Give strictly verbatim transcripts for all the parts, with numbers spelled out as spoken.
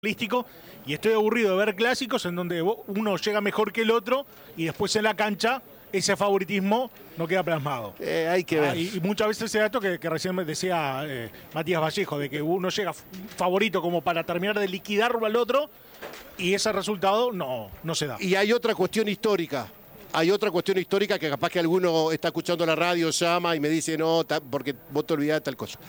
futbolístico y estoy aburrido de ver clásicos en donde uno llega mejor que el otro y después en la cancha ese favoritismo no queda plasmado. Eh, hay que ver. Ah, y, y muchas veces ese dato que, que recién me decía eh, Matías Vallejo, de que uno llega favorito como para terminar de liquidarlo al otro y ese resultado no, no se da. Y hay otra cuestión histórica. Hay otra cuestión histórica que capaz que alguno está escuchando la radio, llama y me dice, no, porque vos te olvidás de tal cosa.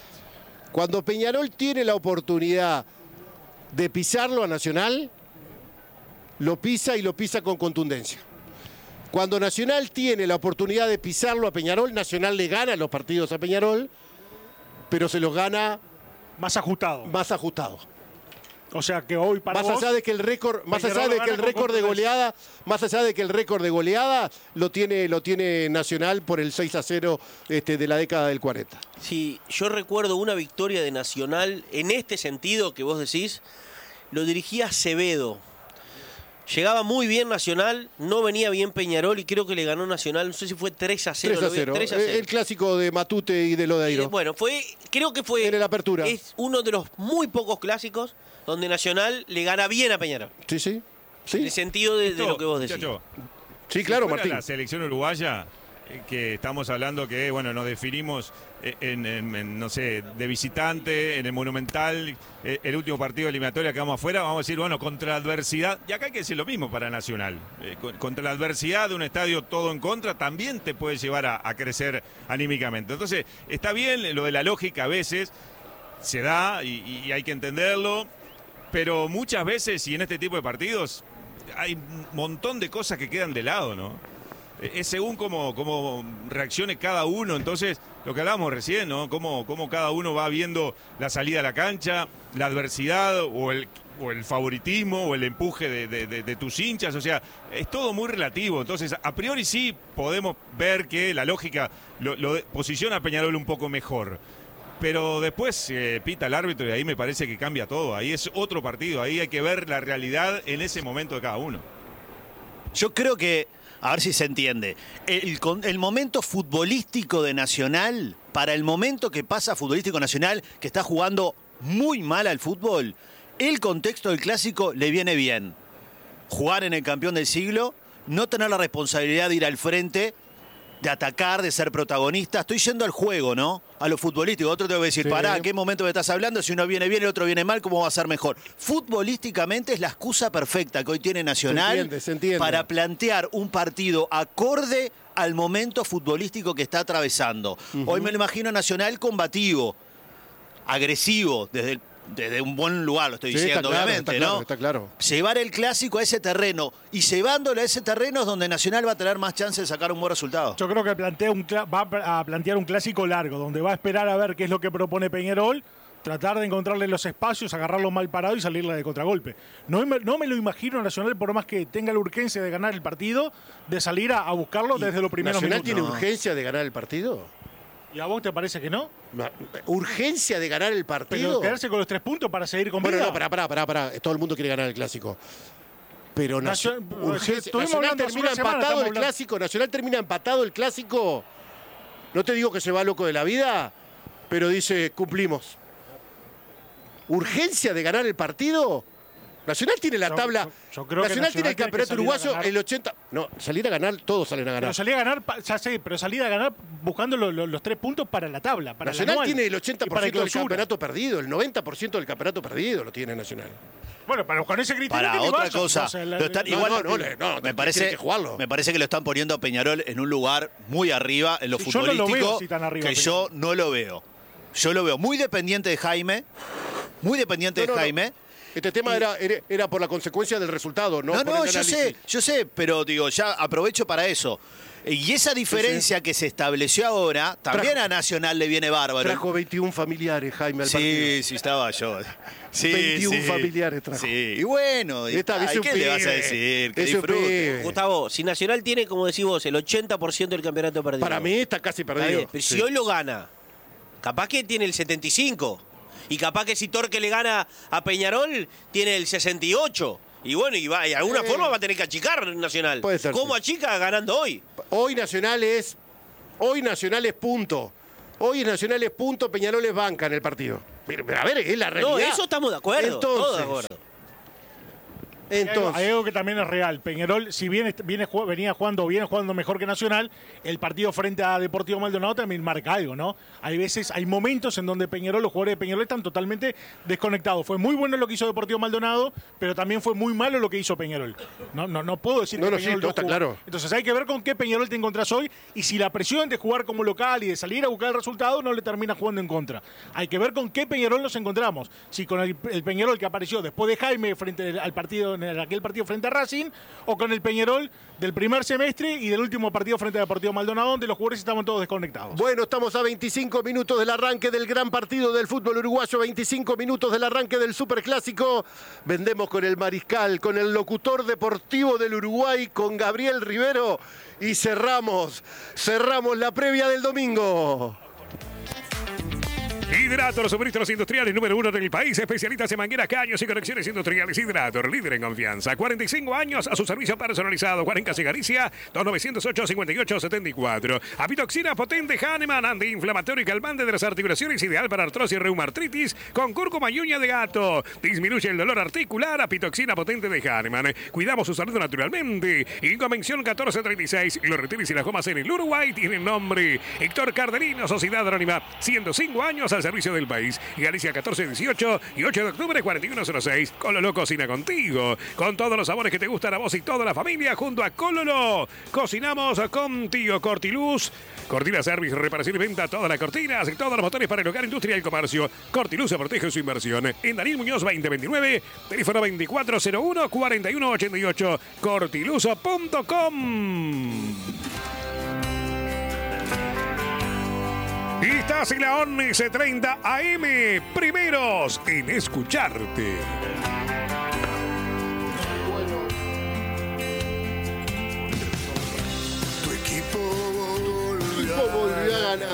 Cuando Peñarol tiene la oportunidad de pisarlo a Nacional, lo pisa y lo pisa con contundencia. Cuando Nacional tiene la oportunidad de pisarlo a Peñarol, Nacional le gana los partidos a Peñarol, pero se los gana más ajustado. Más ajustado. O sea que hoy para más vos, allá de que el récord, más allá de que el récord de goleada, más allá de que el récord de goleada lo tiene, lo tiene Nacional por el seis a cero este, de la década del cuarenta. Sí, yo recuerdo una victoria de Nacional en este sentido que vos decís, lo dirigía Acevedo. Llegaba muy bien Nacional, no venía bien Peñarol y creo que le ganó Nacional, no sé si fue tres a cero. tres a cero. tres a cero. El clásico de Matute y de Lodeiro. Eh, bueno, fue, creo que fue en la apertura. Es uno de los muy pocos clásicos donde Nacional le gana bien a Peñarol. Sí, sí. sí. En el sentido de, de lo que vos decís. Muchacho, sí, claro, si Martín. La selección uruguaya, eh, que estamos hablando que, bueno, nos definimos en, en, en no sé, de visitante, en el Monumental, eh, el último partido de eliminatoria que vamos afuera, vamos a decir, bueno, contra la adversidad, y acá hay que decir lo mismo para Nacional, eh, contra la adversidad de un estadio todo en contra, también te puede llevar a, a crecer anímicamente. Entonces, está bien lo de la lógica a veces, se da y, y hay que entenderlo, pero muchas veces, y en este tipo de partidos, hay un montón de cosas que quedan de lado, ¿no? Es según cómo, cómo reaccione cada uno. Entonces, lo que hablábamos recién, ¿no? Cómo, cómo cada uno va viendo la salida a la cancha, la adversidad o el, o el favoritismo o el empuje de, de, de, de tus hinchas. O sea, es todo muy relativo. Entonces, a priori sí podemos ver que la lógica lo, lo posiciona a Peñarol un poco mejor. Pero después eh, pita el árbitro y ahí me parece que cambia todo. Ahí es otro partido. Ahí hay que ver la realidad en ese momento de cada uno. Yo creo que, a ver si se entiende, el, el momento futbolístico de Nacional, para el momento que pasa futbolístico Nacional, que está jugando muy mal al fútbol, el contexto del clásico le viene bien. Jugar en el campeón del siglo, no tener la responsabilidad de ir al frente, de atacar, de ser protagonista. Estoy yendo al juego, ¿no? A lo futbolístico. Otro te va a decir, sí. Pará, ¿a qué momento me estás hablando? Si uno viene bien y el otro viene mal, ¿cómo va a ser mejor? Futbolísticamente es la excusa perfecta que hoy tiene Nacional se entiende, se entiende. para plantear un partido acorde al momento futbolístico que está atravesando. Uh-huh. Hoy me lo imagino a Nacional combativo, agresivo, desde el desde un buen lugar, lo estoy sí, diciendo, está claro, obviamente, está ¿no? Claro, está claro. Llevar el clásico a ese terreno y llevándolo a ese terreno es donde Nacional va a tener más chance de sacar un buen resultado. Yo creo que plantea un, va a plantear un clásico largo, donde va a esperar a ver qué es lo que propone Peñarol, tratar de encontrarle los espacios, agarrarlo mal parado y salirle de contragolpe. No, no me lo imagino a Nacional, por más que tenga la urgencia de ganar el partido, de salir a, a buscarlo desde los primeros ¿Nacional minutos. tiene No. urgencia de ganar el partido? ¿Y a vos te parece que no? ¿Urgencia de ganar el partido? Pero quedarse con los tres puntos para seguir con vida. Bueno, no, pará, pará, pará, pará. Todo el mundo quiere ganar el clásico. Pero Nacional, urgencia, Nacional termina empatado el clásico. Nacional termina empatado el clásico. No te digo que se va loco de la vida, pero dice, cumplimos. ¿Urgencia de ganar el partido? Nacional tiene la yo, tabla. Yo, yo creo Nacional que tiene el campeonato uruguayo, el ochenta. No, salir a ganar, todos salen a ganar. Pero salir a ganar, ya sé, pero salir a ganar buscando lo, lo, los tres puntos para la tabla. Para Nacional la tiene el ochenta por ciento del clausura. campeonato perdido, el noventa por ciento del campeonato perdido lo tiene Nacional. Bueno, pero con ese criterio. Para que otra vaya, cosa, o sea, la, lo están, no, igual, no, no, no, no, me parece, que jugarlo. me parece que lo están poniendo a Peñarol en un lugar muy arriba en lo sí, futbolístico, yo no lo veo así tan arriba, que Peñarol. yo no lo veo. Yo lo veo muy dependiente de Jaime, muy dependiente no, no, de Jaime. No. Este tema era, era, era por la consecuencia del resultado, ¿no? No, por no, el yo sé, yo sé, pero digo, ya aprovecho para eso. Y esa diferencia sí, sí. que se estableció ahora, también trajo, a Nacional le viene bárbaro. Trajo veintiún familiares, Jaime, al sí, partido. Sí, sí, estaba yo. Sí, veintiún sí. familiares trajo. Sí, y bueno, y, Esta, ay, ¿qué pibe, le vas a decir? Que disfrute. Pibe. Gustavo, si Nacional tiene, como decís vos, el ochenta por ciento del campeonato perdido. Para mí está casi perdido. Pero sí. si hoy lo gana, capaz que tiene el setenta y cinco. Y capaz que si Torque le gana a Peñarol, tiene el sesenta y ocho. Y bueno, y, va, y de alguna eh, forma va a tener que achicar Nacional. Puede ser, ¿Cómo sí. achica ganando hoy? Hoy Nacional es. Hoy Nacional es punto. Hoy Nacional es punto, Peñarol es banca en el partido. pero, pero a ver, es la realidad. No, eso estamos de acuerdo. Entonces, todos de acuerdo. Entonces, hay algo que también es real. Peñarol, si bien viene, venía jugando, viene jugando mejor que Nacional, el partido frente a Deportivo Maldonado también marca algo, ¿no? Hay veces, hay momentos en donde Peñarol, los jugadores de Peñarol están totalmente desconectados. Fue muy bueno lo que hizo Deportivo Maldonado, pero también fue muy malo lo que hizo Peñarol. No, no, no puedo decir no, que no, Peñarol sí, todo está jugó. claro. Entonces hay que ver con qué Peñarol te encontrás hoy y si la presión de jugar como local y de salir a buscar el resultado no le termina jugando en contra. Hay que ver con qué Peñarol nos encontramos. Si con el, el Peñarol que apareció después de Jaime frente al partido, en aquel partido frente a Racing, o con el Peñarol del primer semestre y del último partido frente a Deportivo Maldonado, donde los jugadores estaban todos desconectados. Bueno, estamos a veinticinco minutos del arranque del gran partido del fútbol uruguayo, veinticinco minutos del arranque del superclásico. Vendemos con el mariscal, con el locutor deportivo del Uruguay, con Gabriel Rivero, y cerramos, cerramos la previa del domingo. Hidrator, los suministros industriales número uno del país, especialistas en mangueras, caños y conexiones industriales. Hidrator, líder en confianza. cuarenta y cinco años a su servicio personalizado. Cuarencas y Galicia, dos nueve cero ocho, cinco ocho siete cuatro. Apitoxina potente Hahnemann, antiinflamatorio y calmante de las articulaciones, ideal para artrosis y reumatritis, con cúrcuma y uña de gato. Disminuye el dolor articular. Apitoxina potente de Hahnemann. Cuidamos su salud naturalmente. Y Convención catorce treinta y seis. Los retiros y las gomas en el Uruguay tienen nombre. Héctor Cardenino, Sociedad Anónima, ciento cinco años al servicio del país. Galicia catorce dieciocho y ocho de octubre cuarenta y uno cero seis. Cololo cocina contigo, con todos los sabores que te gustan a vos y toda la familia, junto a Cololo. Cocinamos contigo. Cortiluz, Cortina Service, reparación y venta, todas las cortinas y todos los motores para el hogar, industria y el comercio. Cortiluz se protege su inversión. En Daniel Muñoz veinte veintinueve, teléfono veinticuatro cero uno, cuarenta y uno ochenta y ocho, cortiluz punto com. Y estás en la once treinta A M, primeros en escucharte. Tu equipo volvió a ganar.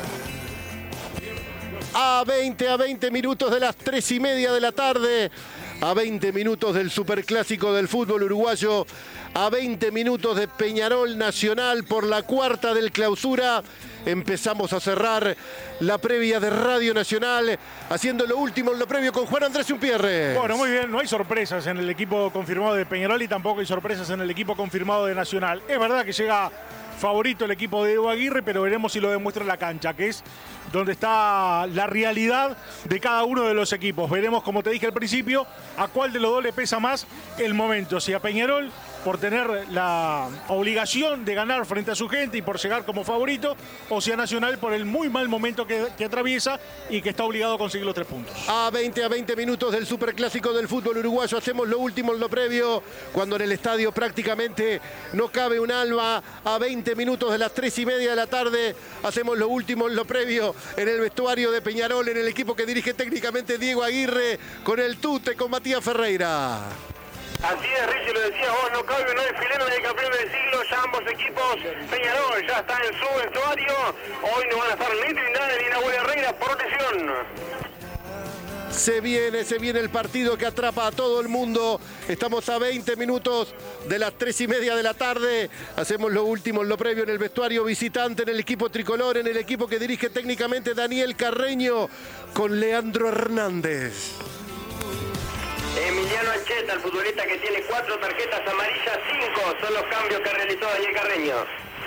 A veinte, a veinte minutos de las tres y media de la tarde, a veinte minutos del superclásico del fútbol uruguayo, a veinte minutos de Peñarol Nacional por la cuarta del clausura. Empezamos a cerrar la previa de Radio Nacional, haciendo lo último en lo previo con Juan Andrés Umpierre. Bueno, muy bien, no hay sorpresas en el equipo confirmado de Peñarol y tampoco hay sorpresas en el equipo confirmado de Nacional. Es verdad que llega favorito el equipo de Evo Aguirre, pero veremos si lo demuestra en la cancha, que es donde está la realidad de cada uno de los equipos. Veremos, como te dije al principio, a cuál de los dos le pesa más el momento. Si a Peñarol, por tener la obligación de ganar frente a su gente y por llegar como favorito, o si a Nacional por el muy mal momento que, que atraviesa y que está obligado a conseguir los tres puntos. A veinte, a veinte minutos del superclásico del fútbol uruguayo, hacemos lo último en lo previo, cuando en el estadio prácticamente no cabe un alma. A veinte minutos de las tres y media de la tarde, hacemos lo último en lo previo en el vestuario de Peñarol, en el equipo que dirige técnicamente Diego Aguirre, con el Tute, con Matías Ferreira. Así es, Richie, lo decía vos, no cabe un alfiler en el campeón del siglo, ya ambos equipos, Peñarol ya está en su vestuario, hoy no van a estar ni Trindade ni Nahuel Herrera por lesión. Se viene, se viene el partido que atrapa a todo el mundo. Estamos a veinte minutos de las tres y media de la tarde. Hacemos lo último en lo previo en el vestuario visitante, en el equipo tricolor, en el equipo que dirige técnicamente Daniel Carreño, con Leandro Hernández. Emiliano Ancheta, el futbolista que tiene cuatro tarjetas amarillas, cinco son los cambios que realizó Daniel Carreño.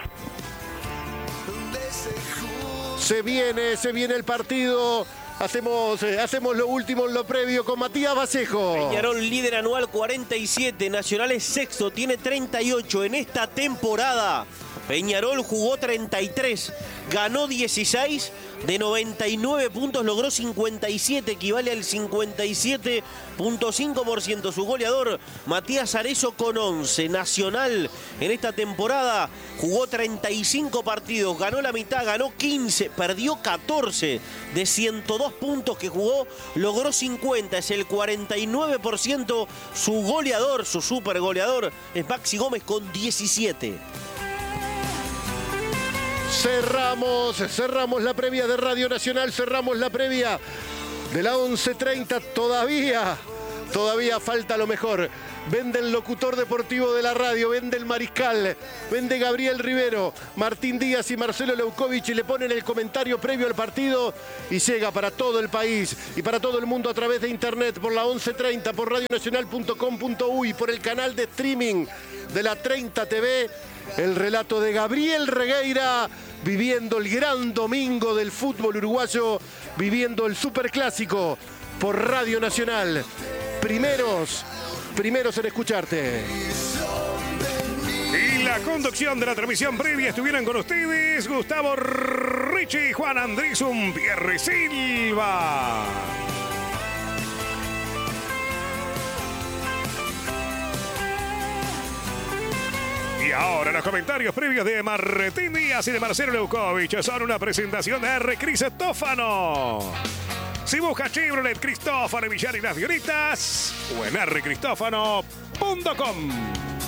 Se viene, se viene el partido. Hacemos, eh, hacemos lo último en lo previo con Matías Bacejo. Peñarol líder anual cuarenta y siete, Nacional es sexto, tiene treinta y ocho en esta temporada. Peñarol jugó treinta y tres, ganó dieciséis, de noventa y nueve puntos logró cincuenta y siete, equivale al cincuenta y siete punto cinco por ciento. Su goleador, Matías Arezzo, con once. Nacional en esta temporada jugó treinta y cinco partidos, ganó la mitad, ganó quince, perdió catorce. De ciento dos puntos que jugó, logró cincuenta, es el cuarenta y nueve por ciento. Su goleador, su super goleador, es Maxi Gómez con diecisiete. Cerramos, cerramos la previa de Radio Nacional, cerramos la previa de la once treinta, todavía Todavía falta lo mejor. Vende el locutor deportivo de la radio, vende el mariscal, vende Gabriel Rivero, Martín Díaz y Marcelo Leukovic y le ponen el comentario previo al partido y llega para todo el país y para todo el mundo a través de internet por la once treinta, por radio nacional punto com punto uy, por el canal de streaming de la treinta T V. El relato de Gabriel Regueira viviendo el gran domingo del fútbol uruguayo, viviendo el superclásico por Radio Nacional. Primeros, primeros en escucharte. Y la conducción de la transmisión previa estuvieron con ustedes Gustavo Ricci, Juan Andrés Umpierre Silva. Y ahora los comentarios previos de Martín Díaz y de Marcelo Leukovic son una presentación de R. Cristófano. Si busca Chevrolet Cristófano y Villar y las Violitas, o en r cristófano punto com.